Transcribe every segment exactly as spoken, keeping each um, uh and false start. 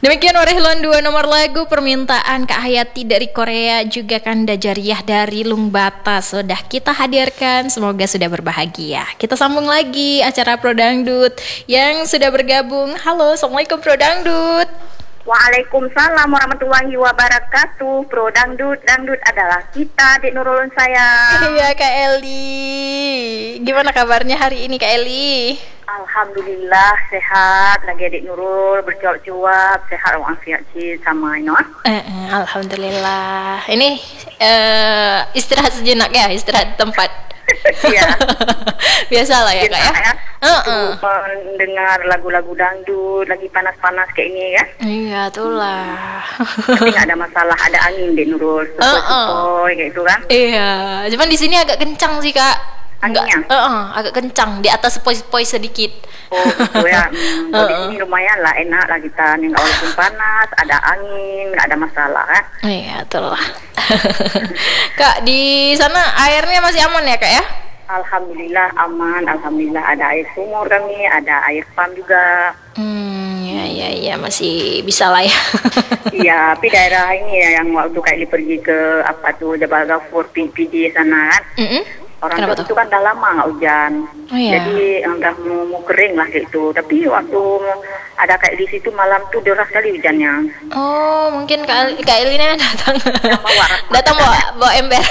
Demikian Warehlon dua nomor lagu permintaan Kak Hayati dari Korea, juga Kanda Jariah dari Lungbata sudah kita hadirkan. Semoga sudah berbahagia. Kita sambung lagi acara Pro Dangdut yang sudah bergabung. Halo, Assalamualaikum Pro Dangdut. Waalaikumsalam warahmatullahi wabarakatuh. Pro Dangdut, dangdut adalah kita, Dek Nurul sayang. Iya Kak Eli. Gimana kabarnya hari ini Kak Eli? Alhamdulillah sehat, lagi Dek Nurul bercuap-cuap, sehat walafiat sih sama ini. Eh, eh, Alhamdulillah. Ini eh, istirahat sejenak ya, istirahat tempat. Iya. Biasalah ya Kak ya. ya. Uh-uh. Mendengar lagu-lagu dangdut lagi panas-panas kayak ini ya. Iya, itulah. Tapi nggak ada masalah, ada angin Dek Nurul, sepoi-sepoi kayak itu kan. Iya, cuman di sini agak kencang sih Kak. Enggak, Anginnya? uh-uh, agak kencang di atas sepoi-sepoi sedikit. Oh gitu ya. Hmm, kalau di Uh-uh. sini lumayan lah, enak lah kita nih, nggak walaupun panas, ada angin, nggak ada masalah kan. Iya, itulah. Kak, di sana airnya masih aman ya Kak ya? Alhamdulillah aman, alhamdulillah ada air sumur kami, ada air pam juga. Hmm, ya ya ya masih bisa lah ya. Iya, tapi daerah ini ya yang waktu kayak pergi ke apa tuh Jabal Ghafur, P P D sana kan. Mm-mm. Orang Kenapa itu tuh? kan dah lama nggak hujan, Oh, iya. jadi udah mau, mau kering lah gitu. Tapi waktu ada kayak di situ malam tuh deras sekali hujannya. Oh, mungkin Kak, Kak Elina datang. bawa. Datang bawa bawa ember.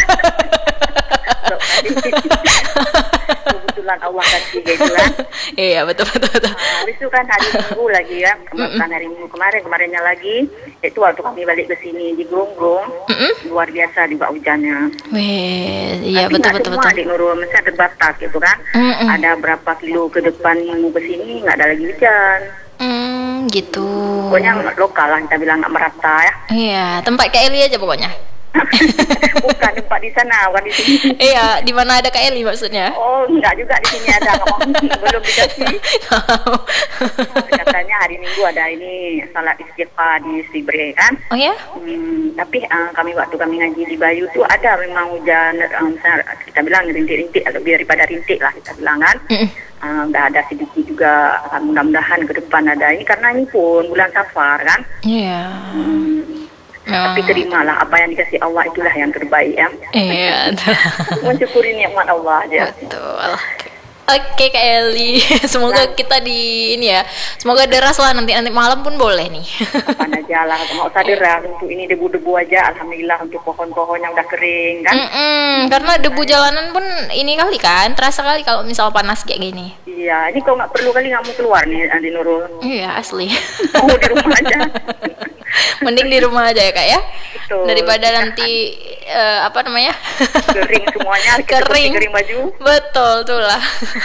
Kebetulan Allah kasih gitu kan. Iya, betul betul betul. Nah, habis itu kan hari Minggu lagi kan, kemarin hari Minggu kemarin kemarinnya lagi, itu waktu kami balik ke sini di Gonggong, luar biasa juga hujannya. Weh, iya Tapi betul nggak betul semua betul. di Nurul, mesti ada batas gitu kan. Mm-mm. Ada berapa kilo ke depan mau ke sini nggak ada lagi hujan. Hmm, gitu. Pokoknya lokal lah kita bilang, nggak merata ya. Iya, tempat Kak Eli aja pokoknya. Bukan tempat di sana, bukan di sini. Iya, di mana ada Kak Eli maksudnya? Oh, enggak juga di sini ada, nggak mau, belum dikasih. Katanya hari Minggu ada ini salat istighfar di Sibre kan. Oh ya? Hmm, tapi uh, kami waktu kami ngaji di Bayu tuh ada memang hujan, um, kita bilang rintik-rintik, lebih daripada rintik lah kita bilang kan. Mm-mm. Uh, udah ada sedikit juga, uh, mudah-mudahan ke depan ada ini karena ini pun bulan Safar kan. Iya. Hmm, Memang- Tapi terimalah apa yang dikasih Allah, itulah yang terbaik ya. Iya, betul. Mensyukuri nikmat Allah aja. Betul. Oke Kak Eli, semoga kita di ini ya, semoga deras lah nanti nanti malam pun boleh nih. Kapan aja lah, nggak usah deras. Untuk ini debu-debu aja, alhamdulillah untuk pohon-pohon yang udah kering kan. Mm-mm, karena debu jalanan pun ini kali kan, terasa kali kalau misal panas kayak gini. Iya, ini kalau nggak perlu kali nggak mau keluar nih Andi Nurul. Iya asli. Mau di rumah aja. Mending di rumah aja ya Kak ya, Betul. daripada nanti eh, apa namanya Kering semuanya, kita kering. bersih kering baju. Betul tuh lah.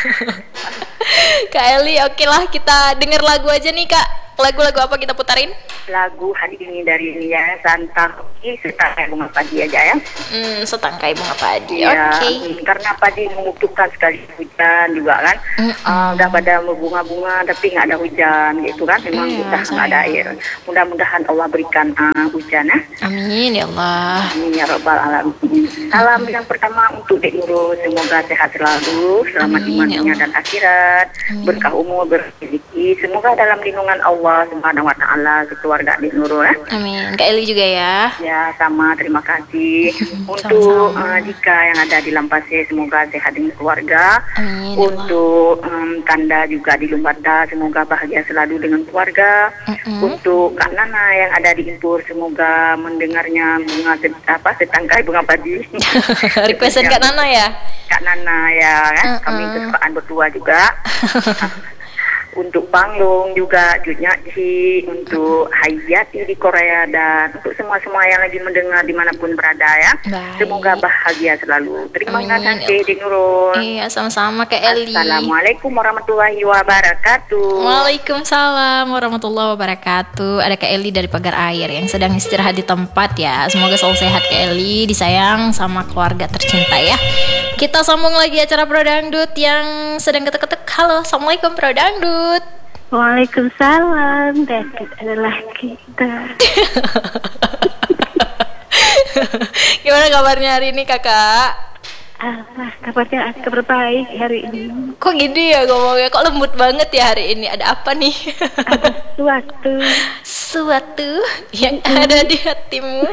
Kak Eli, oke lah kita denger lagu aja nih Kak. Lagu-lagu apa kita putarin? Lagu hari ini dari Lia Santaki, Setangkai Bunga Padi aja ya. Hmm, setangkai bunga padi. Iya, Oke. mm, karena padi membutuhkan sekali hujan juga kan. Mm-mm. Uh, udah pada berbunga-bunga tapi nggak ada hujan gitu kan. Memang Iya, udah nggak ada air. Mudah-mudahan Allah berikan uh, hujan ya. Amin ya Allah. Amin ya rabbal alamin. Salam yang pertama untuk Dek Nurul, semoga sehat selalu, selamat Amin, iman ya dunia Allah. dan akhirat, Amin. berkah umur, berrezeki, semoga dalam lindungan Allah Subhanahu wa taala keluarga Dek Nurul ya. Amin. Kak Eli juga ya. Ya sama, terima kasih. Untuk Sama-sama. uh, Dika yang ada di Lampase, semoga sehat dengan keluarga. Amin. ya Allah. Untuk um, Kanda juga di Lumbata, semoga bahagia selalu dengan keluarga. Mm-mm. Untuk Kak Nana yang ada di Impur, semoga mendengarnya bunga set, apa setangkai bunga padi. Requestan Kak Nana ya. Kak Nana ya, kan? Mm-mm. Kami kesukaan berdua juga. Untuk Panglung juga, Jutnya Ci, untuk Hayati di Korea, dan untuk semua-semua yang lagi mendengar dimanapun berada ya. Baik. Semoga bahagia selalu. Terima Amin, kasih ya Dek Nurul. Iya, sama-sama Kak Eli. Assalamualaikum warahmatullahi wabarakatuh. Waalaikumsalam warahmatullahi wabarakatuh. Ada Kak Eli dari Pagar Air yang sedang istirahat di tempat ya. Semoga selalu sehat Kak Eli, disayang sama keluarga tercinta ya. Kita sambung lagi acara Pro Dangdut yang sedang ketek-ketek. Halo, Assalamualaikum Pro Dangdut. Waalaikumsalam, Dangdut adalah kita. Gimana kabarnya hari ini Kakak? Allah, kabarnya kabar baik hari ini. Kok gini ya ngomongnya? Kok lembut banget ya hari ini? Ada apa nih? Ada sesuatu. sesuatu yang ada di hatimu.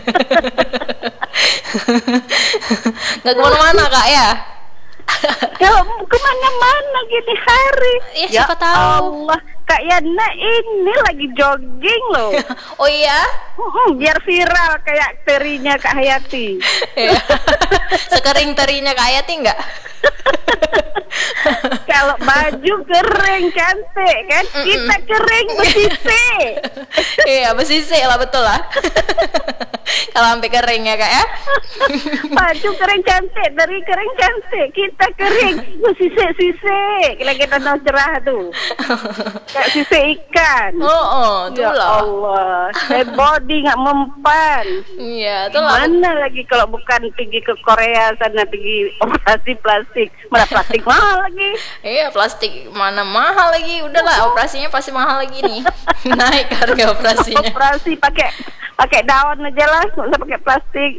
Nggak kemana-mana kak ya? Kalau kemana-mana gini hari. Ya, siapa tahu. Allah, Kak Yana ini lagi jogging loh. Oh iya? Mm-mm, biar viral kayak terinya Kak Hayati. Iya. Sekering terinya Kak Hayati enggak? Kalau baju kering cantik kan, Mm-mm. kita kering bersisik. Iya, bersisik lah, betul lah. Kalau sampai kering ya kak ya. Baju kering cantik, dari kering cantik, kita kering bersisik-sisik. Kalau kita mau cerah tuh, kayak sisik ikan. Oh, oh Ya itulah. Allah, saya body nggak mempan. Iya, itulah. Mana lagi kalau bukan pergi ke Korea sana pergi operasi plastik, malah plastik mahal lagi. Iya, plastik mana mahal lagi. Udahlah, operasinya pasti mahal lagi nih. Naik harga operasinya. Operasi pakai pakai daun aja lah, nggak usah pakai plastik.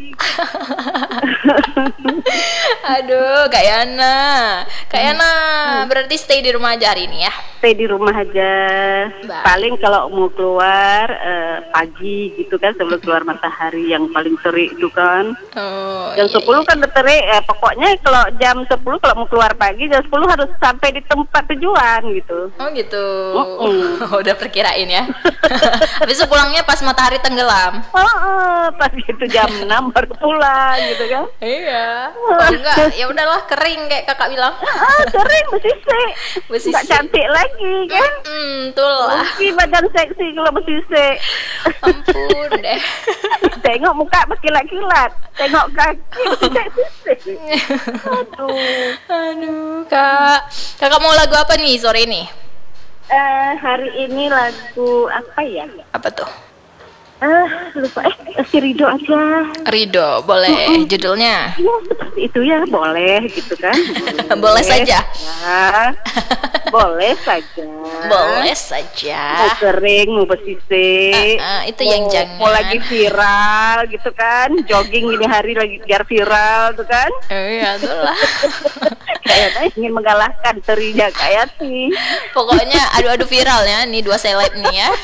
Aduh, Kak Yana. Kak Yana berarti stay di rumah aja hari ini ya? Stay di rumah aja. Baik. Paling kalau mau keluar eh, pagi gitu kan, sebelum keluar matahari yang paling terik itu kan. Oh, Jam iya, sepuluh kan udah terik, eh, pokoknya kalau jam sepuluh kalau mau keluar pagi, jam sepuluh harus sampai di tempat tujuan gitu. Oh gitu. Mm-mm. Udah perkirain ya. Habis itu pulangnya pas matahari tenggelam. Oh, oh pas gitu jam enam baru pulang gitu kan. Iya. Kalau enggak ya udahlah kering kayak kakak bilang. Ah, sering bersisik. Bersisik. Nggak cantik lagi kan. Hmm, betul lah. Mungkin badan seksi kalau bersisik. Ampun deh. Tengok muka berkilat-kilat, tengok kaki bersisik. Aduh. Aduh, Kak. Kakak mau lagu apa nih sore ini? Eh, hari ini lagu apa ya? Apa tuh? Ah, lupa. Eh, si Rido aja. Rido, boleh judulnya? Ya, seperti itu ya, boleh gitu kan. Boleh saja. Ya, boleh saja. Boleh saja. Mau kering, mau bersisik. Ah, ah, itu yang mau, jangan. Mau lagi viral gitu kan. Jogging ini hari lagi biar viral tuh kan. Iya, itulah. Kayaknya ingin mengalahkan terinya Kayati. Pokoknya adu-adu viral ya, nih dua seleb nih ya.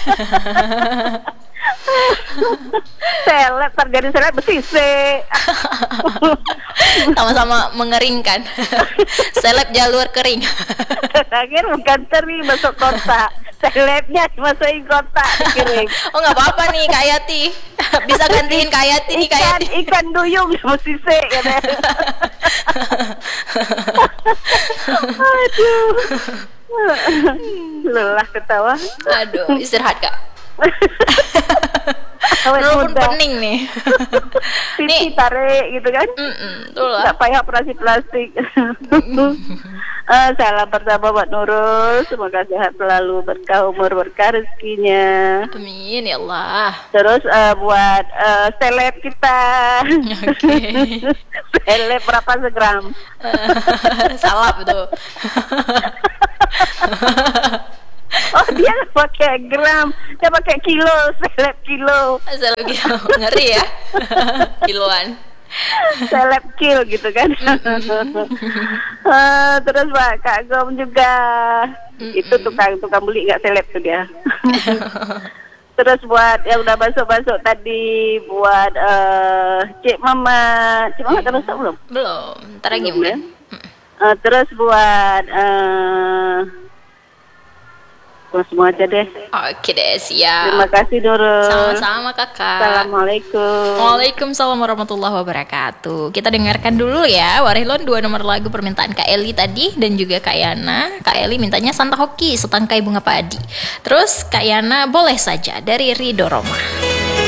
Seleb, terjadi seleb bersisik. Sama-sama mengeringkan. Seleb jalur kering. Terakhir bukan teri masuk kotak. Selebnya masukin kotak dikirim. Oh nggak apa-apa nih Kak Yati. Bisa gantiin Kak Yati nih Kak Ikan, Yati. ikan duyung bersisik katanya. Aduh. Lelah ketawa. Aduh, istirahat Kak. Awet Walaupun muda. pening nih. Pipi Nih. tarik gitu kan. Mm-mm, betul lah. Nggak payah operasi plastik. Eh, salam pertama buat Nurul. Semoga sehat selalu, berkah umur, berkah rezekinya. Amin ya Allah. Terus eh, buat eh, seleb kita. Oke. Seleb berapa segram? Salap tuh. Oh dia nggak pakai gram, dia pakai kilo, seleb kilo, Salap gitu. Ngeri ya. Kiloan. seleb kil gitu kan. Eh, terus Pak Kak Gom juga, itu tukang tukang beli nggak seleb tuh dia. Terus buat yang udah masuk-masuk tadi, buat eh, Cik Mama, Cik Mama udah masuk belum? Belum. Ntar lagi Belum, ya? mungkin. Eh, terus buat eh, buat semua aja deh. Oke deh, siap. Terima kasih Nurul. Sama-sama kakak. Assalamualaikum. Waalaikumsalam warahmatullahi wabarakatuh. Kita dengarkan dulu ya Warilon dua nomor lagu permintaan Kak Eli tadi dan juga Kak Yana. Kak Eli mintanya Santa Hoki setangkai bunga padi. Terus Kak Yana boleh saja dari Ridho Roma.